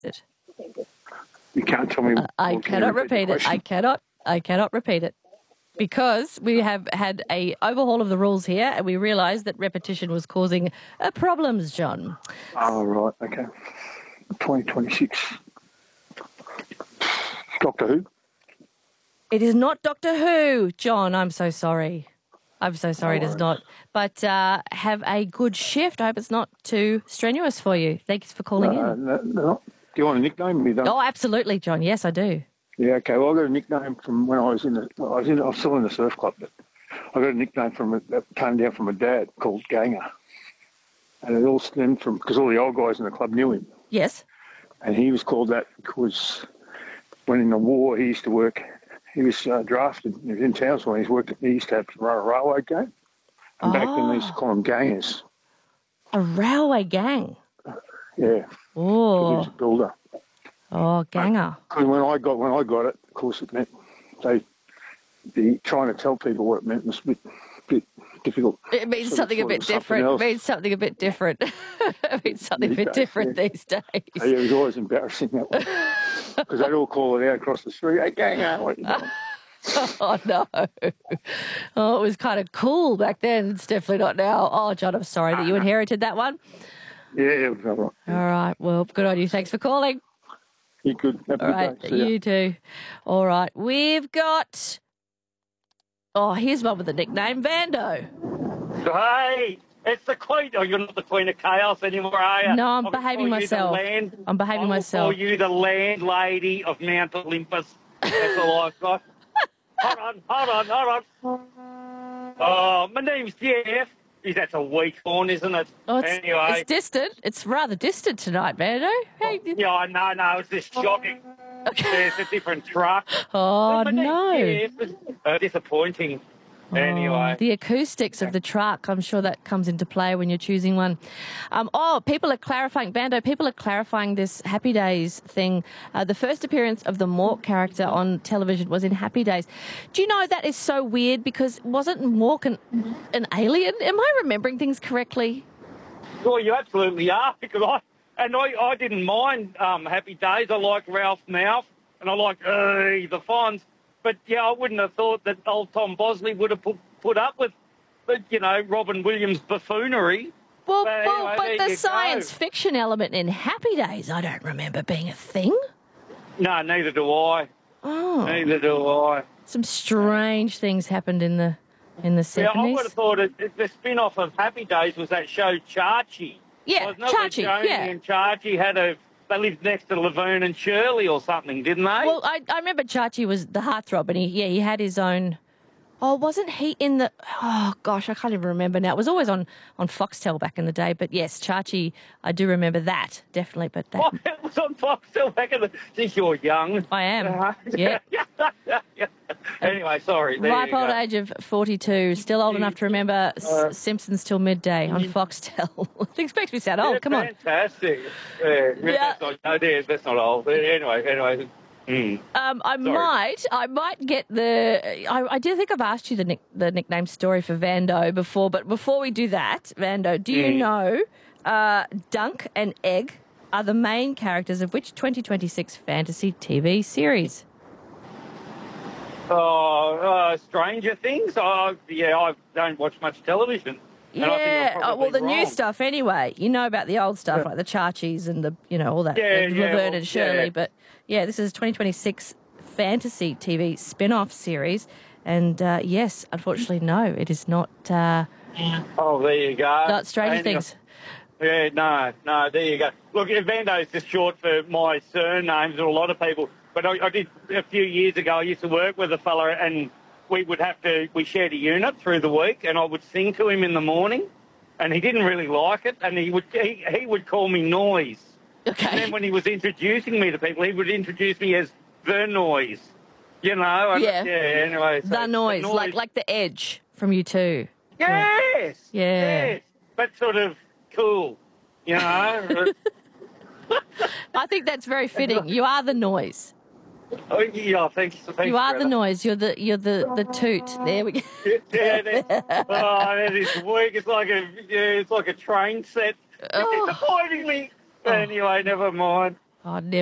it. You can't tell me. I cannot repeat it. I cannot repeat it. Because we have had a overhaul of the rules here and we realised that repetition was causing problems, John. Oh, right, okay. 2026. Doctor Who? It is not Doctor Who, John. I'm so sorry. I'm so sorry it is not. But have a good shift. I hope it's not too strenuous for you. Thanks for calling in. No. Do you want a nickname? You don't? Oh, absolutely, John. Yes, I do. Yeah, okay. Well, I got a nickname from when I was I was still in the surf club, but I got a nickname that came down from my dad called Ganger. And it all stemmed from, because all the old guys in the club knew him. Yes. And he was called that because when in the war he used to work, he was drafted, he was in Townsville, he used to have to run a railway gang. And back then they used to call them gangers. A railway gang? Yeah. Oh. He was a builder. Oh, ganger. Because when I got it, of course, it meant trying to tell people what it meant was a bit difficult. It means something a bit different. It means something a bit different. It means something a bit different these days. Yeah, it was always embarrassing that one. Because they'd all call it out across the street, hey, ganger, what are you doing? Oh, no. Oh, it was kind of cool back then. It's definitely not now. Oh, John, I'm sorry that you inherited that one. Yeah, it was all right. All right. Well, good on you. Thanks for calling. You good. Have a All right. good day. You too. All right. We've got... Oh, here's one with the nickname, Vando. Hey, it's the Queen. Oh, you're not the Queen of Chaos anymore, are you? No, I'm behaving myself. I'm behaving myself. I will call you the landlady of Mount Olympus. That's all I've got. Hold on. Oh, my name's Jeff. That's a weak horn, isn't it? Oh, anyway. It's distant. It's rather distant tonight, Vando. Hey. Yeah, no, it's just shocking. Okay. It's a different truck. Oh, no. Disappointing. Anyway. The acoustics of the truck, I'm sure that comes into play when you're choosing one. People are clarifying, Vando, people are clarifying this Happy Days thing. The first appearance of the Mork character on television was in Happy Days. Do you know that is so weird because wasn't Mork an alien? Am I remembering things correctly? Well, you absolutely are because I didn't mind Happy Days. I like Ralph's mouth and I like the Fonz. But, yeah, I wouldn't have thought that old Tom Bosley would have put up with, Robin Williams' buffoonery. Well, but the science fiction element in Happy Days, I don't remember being a thing. No, neither do I. Oh. Neither do I. Some strange things happened in the 70s. Yeah, I would have thought the spin-off of Happy Days was that show Chachi. Yeah, Chachi, yeah. And Chachi they lived next to Laverne and Shirley or something, didn't they? Well, I remember Chachi was the heartthrob, and he had his own. Oh, wasn't he in the? Oh gosh, I can't even remember now. It was always on Foxtel back in the day. But yes, Chachi, I do remember that definitely. But that it was on Foxtel back in the. Geez, you're young. I am. Yeah. Anyway, sorry. Ripe old age of 42, still old enough to remember Simpsons till midday on Foxtel. It makes me sound old. Come on. Fantastic. That's not old. Anyway. I might get the. I do think I've asked you the nickname story for Vando before, but before we do that, Vando, do you know Dunk and Egg are the main characters of which 2026 fantasy TV series? Stranger Things. I don't watch much television. Yeah, well, the new stuff anyway. You know about the old stuff like the Chachis and all that, Laverne and Shirley. But yeah, this is 2026 fantasy TV spin-off series, and yes, unfortunately, no, it is not. Oh, there you go. Not Stranger Things. Yeah, no, there you go. Look, Vando is just short for my surnames, and a lot of people. But I did a few years ago. I used to work with a fella, and we shared a unit through the week, and I would sing to him in the morning, and he didn't really like it, and he would call me Noise. Okay. And then when he was introducing me to people, he would introduce me as the Noise. Anyway. So the noise, like the Edge from U2. Yes. Yeah. Yes. But sort of cool, I think that's very fitting. You are the noise. Oh yeah, thanks. You are the noise. You're the toot. There we go. That is weak. It's like a train set. It's disappointing me. Anyway, never mind. I'd never.